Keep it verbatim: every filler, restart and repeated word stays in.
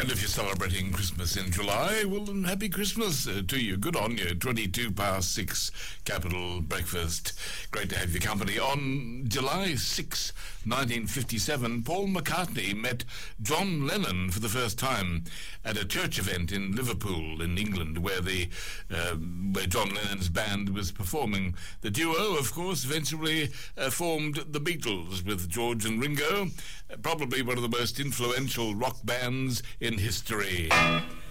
And if you're celebrating Christmas in July, well, then happy Christmas uh, to you. Good on you. twenty-two past six, Capital Breakfast. Great to have your company. On July sixth, nineteen fifty-seven, Paul McCartney met John Lennon for the first time at a church event in Liverpool in England, where the uh, where John Lennon's band was performing. The duo, of course, eventually uh, formed the Beatles with George and Ringo, uh, probably one of the most influential rock bands in history.